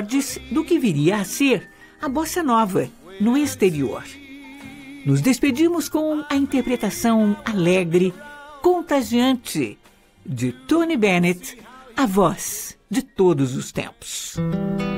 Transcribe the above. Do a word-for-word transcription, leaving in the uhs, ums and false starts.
novidades do que viria a ser a bossa nova no exterior. Nos despedimos com a interpretação alegre, contagiante de Tony Bennett, a voz de todos os tempos.